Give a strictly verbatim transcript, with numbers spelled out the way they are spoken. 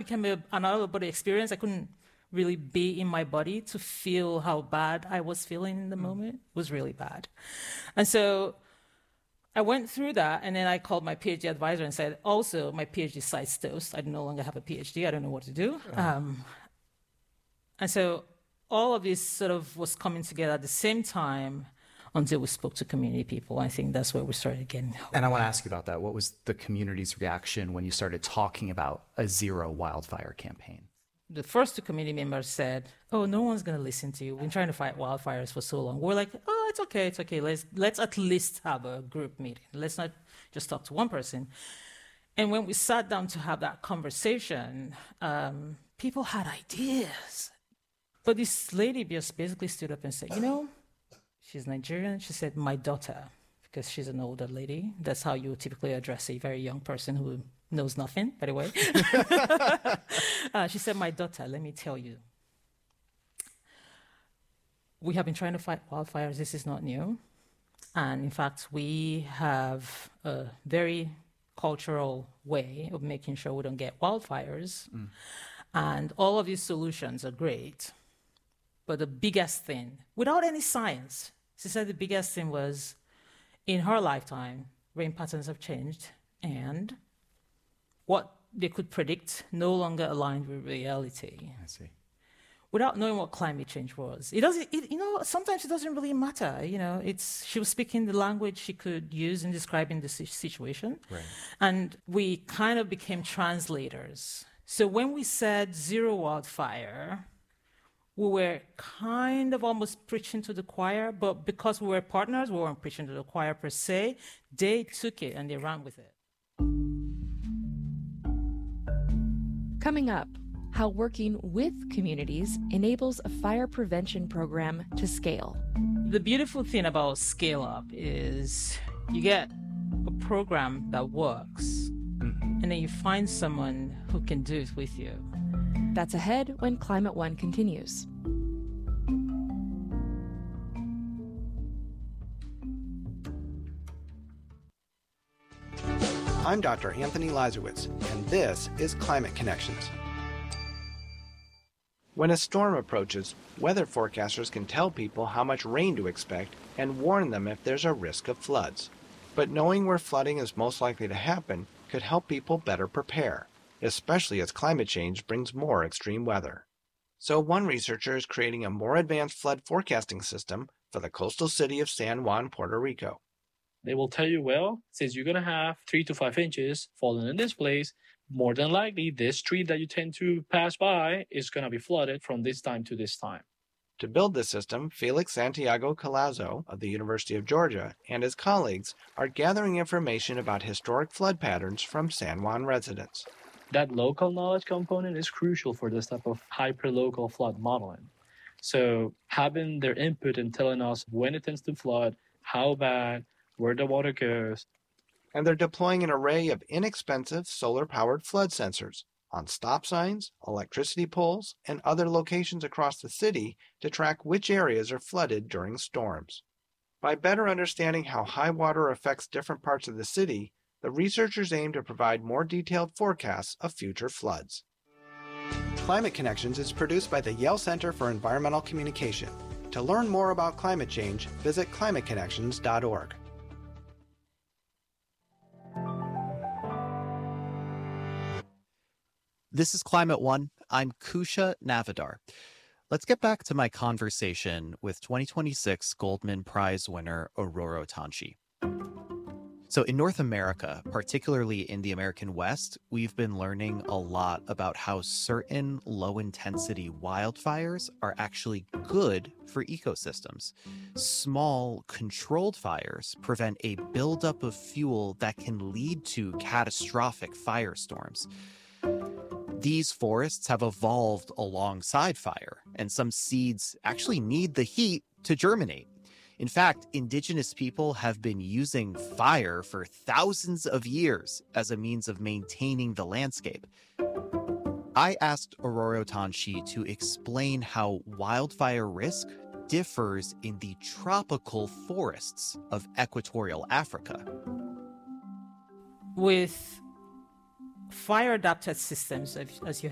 became a, an out-of-body experience. I couldn't really be in my body to feel how bad I was feeling in the mm. moment. It was really bad. And so I went through that, and then I called my PhD advisor and said, also, my PhD site's toast. I no longer have a PhD. I don't know what to do. Oh. Um, and so all of this sort of was coming together at the same time until we spoke to community people. I think that's where we started getting hope. And I want to ask you about that. What was the community's reaction when you started talking about a zero wildfire campaign? The first two community members said, oh, no one's going to listen to you. We've been trying to fight wildfires for so long. We're like, oh, it's okay, it's okay. Let's let's at least have a group meeting. Let's not just talk to one person. And when we sat down to have that conversation, um, people had ideas. But this lady just basically stood up and said, you know, she's Nigerian. She said, my daughter, because she's an older lady. That's how you typically address a very young person who knows nothing, by the way. uh, she said, my daughter, let me tell you. We have been trying to fight wildfires. This is not new. And in fact, we have a very cultural way of making sure we don't get wildfires. Mm. And all of these solutions are great. But the biggest thing, without any science, she said the biggest thing was, in her lifetime, rain patterns have changed, and what they could predict no longer aligned with reality. I see. Without knowing what climate change was. It doesn't, it, you know, sometimes it doesn't really matter. You know, it's, she was speaking the language she could use in describing the situation. Right. And we kind of became translators. So when we said zero wildfire, we were kind of almost preaching to the choir, but because we were partners, we weren't preaching to the choir per se. They took it and they ran with it. Coming up, how working with communities enables a fire prevention program to scale. The beautiful thing about Scale Up is you get a program that works, and then you find someone who can do it with you. That's ahead when Climate One continues. I'm Doctor Anthony Lazarowitz, and this is Climate Connections. When a storm approaches, weather forecasters can tell people how much rain to expect and warn them if there's a risk of floods. But knowing where flooding is most likely to happen could help people better prepare, especially as climate change brings more extreme weather. So one researcher is creating a more advanced flood forecasting system for the coastal city of San Juan, Puerto Rico. They will tell you, well, since you're going to have three to five inches falling in this place, more than likely this street that you tend to pass by is going to be flooded from this time to this time. To build this system, Felix Santiago Collazo of the University of Georgia and his colleagues are gathering information about historic flood patterns from San Juan residents. That local knowledge component is crucial for this type of hyper-local flood modeling. So having their input in telling us when it tends to flood, how bad, where the water goes. And they're deploying an array of inexpensive solar-powered flood sensors on stop signs, electricity poles, and other locations across the city to track which areas are flooded during storms. By better understanding how high water affects different parts of the city, the researchers aim to provide more detailed forecasts of future floods. Climate Connections is produced by the Yale Center for Environmental Communication. To learn more about climate change, visit climate connections dot org. This is Climate One. I'm Kusha Navidar. Let's get back to my conversation with twenty twenty-six Goldman Prize winner Ororo Tanchi. So in North America, particularly in the American West, we've been learning a lot about how certain low-intensity wildfires are actually good for ecosystems. Small, controlled fires prevent a buildup of fuel that can lead to catastrophic firestorms. These forests have evolved alongside fire, and some seeds actually need the heat to germinate. In fact, indigenous people have been using fire for thousands of years as a means of maintaining the landscape. I asked Ororo Tanchi to explain how wildfire risk differs in the tropical forests of equatorial Africa. With fire-adapted systems, as you